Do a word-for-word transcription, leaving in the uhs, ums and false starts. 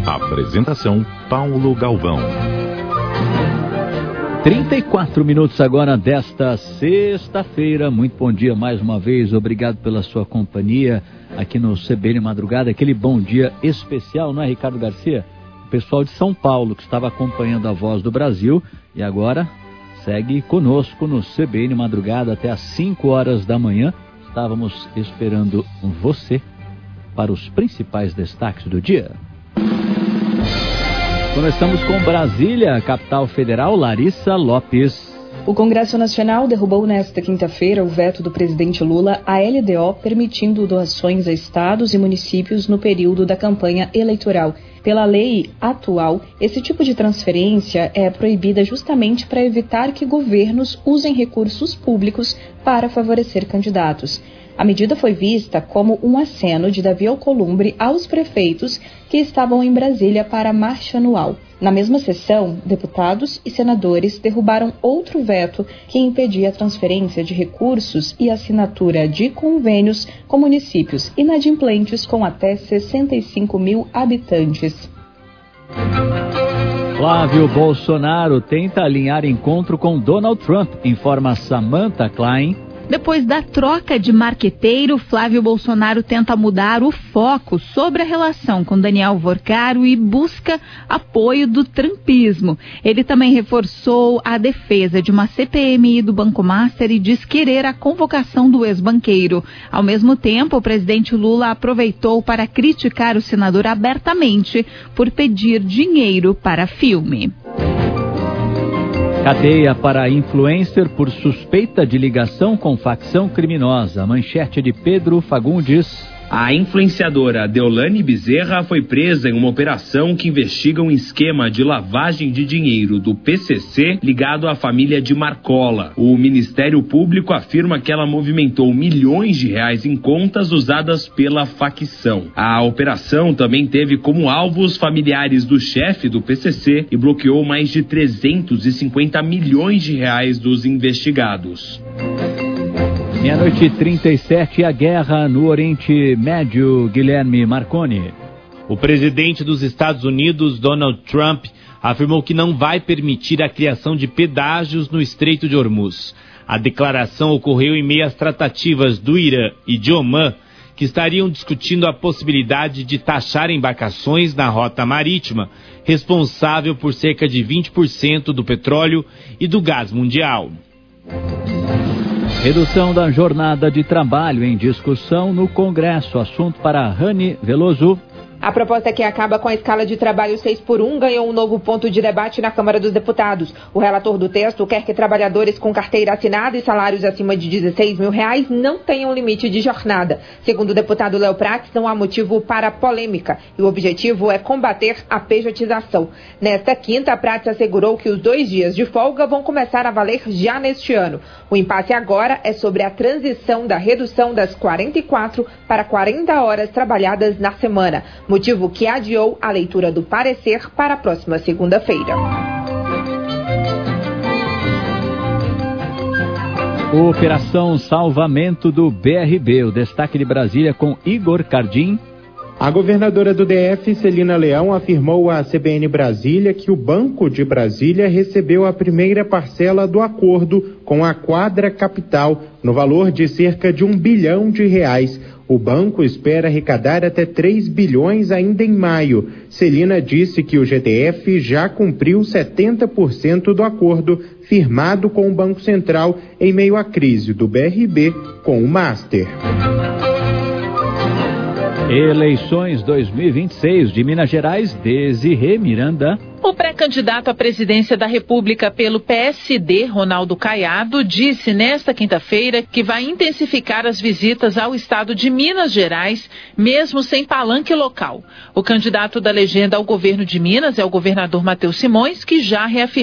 Apresentação Paulo Galvão. trinta e quatro minutos agora desta sexta-feira. Muito bom dia mais uma vez. Obrigado pela sua companhia aqui no C B N Madrugada. Aquele bom dia especial, não é, Ricardo Garcia? O pessoal de São Paulo que estava acompanhando a Voz do Brasil e agora segue conosco no C B N Madrugada até às cinco horas da manhã. Estávamos esperando você para os principais destaques do dia. Começamos com Brasília, capital federal, Larissa Lopes. O Congresso Nacional derrubou nesta quinta-feira o veto do presidente Lula à L D O, permitindo doações a estados e municípios no período da campanha eleitoral. Pela lei atual, esse tipo de transferência é proibida justamente para evitar que governos usem recursos públicos para favorecer candidatos. A medida foi vista como um aceno de Davi Alcolumbre aos prefeitos que estavam em Brasília para a marcha anual. Na mesma sessão, deputados e senadores derrubaram outro veto que impedia a transferência de recursos e assinatura de convênios com municípios inadimplentes com até sessenta e cinco mil habitantes. Flávio Bolsonaro tenta alinhar encontro com Donald Trump, informa Samantha Klein. Depois da troca de marqueteiro, Flávio Bolsonaro tenta mudar o foco sobre a relação com Daniel Vorcaro e busca apoio do trumpismo. Ele também reforçou a defesa de uma C P M I do Banco Master e diz querer a convocação do ex-banqueiro. Ao mesmo tempo, o presidente Lula aproveitou para criticar o senador abertamente por pedir dinheiro para filme. Cadeia para influencer por suspeita de ligação com facção criminosa. Manchete de Pedro Fagundes. A influenciadora Deolane Bezerra foi presa em uma operação que investiga um esquema de lavagem de dinheiro do P C C ligado à família de Marcola. O Ministério Público afirma que ela movimentou milhões de reais em contas usadas pela facção. A operação também teve como alvo os familiares do chefe do P C C e bloqueou mais de trezentos e cinquenta milhões de reais dos investigados. Meia-noite e trinta e sete, a guerra no Oriente Médio, Guilherme Marconi. O presidente dos Estados Unidos, Donald Trump, afirmou que não vai permitir a criação de pedágios no Estreito de Hormuz. A declaração ocorreu em meio às tratativas do Irã e de Omã, que estariam discutindo a possibilidade de taxar embarcações na rota marítima, responsável por cerca de vinte por cento do petróleo e do gás mundial. Redução da jornada de trabalho em discussão no Congresso. Assunto para Rani Veloso. A proposta que acaba com a escala de trabalho seis por um ganhou um novo ponto de debate na Câmara dos Deputados. O relator do texto quer que trabalhadores com carteira assinada e salários acima de dezesseis mil reais não tenham limite de jornada. Segundo o deputado Léo Prats, não há motivo para polêmica e o objetivo é combater a pejotização. Nesta quinta, Prats assegurou que os dois dias de folga vão começar a valer já neste ano. O impasse agora é sobre a transição da redução das quarenta e quatro para quarenta horas trabalhadas na semana. Motivo que adiou a leitura do parecer para a próxima segunda-feira. Operação Salvamento do B R B. O destaque de Brasília com Igor Cardim. A governadora do D F, Celina Leão, afirmou à C B N Brasília que o Banco de Brasília recebeu a primeira parcela do acordo com a Quadra Capital, no valor de cerca de um bilhão de reais. O banco espera arrecadar até três bilhões ainda em maio. Celina disse que o G D F já cumpriu setenta por cento do acordo firmado com o Banco Central em meio à crise do B R B com o Master. Eleições dois mil e vinte e seis de Minas Gerais, Desirê Miranda. O pré-candidato à presidência da República pelo P S D, Ronaldo Caiado, disse nesta quinta-feira que vai intensificar as visitas ao estado de Minas Gerais, mesmo sem palanque local. O candidato da legenda ao governo de Minas é o governador Matheus Simões, que já reafirmou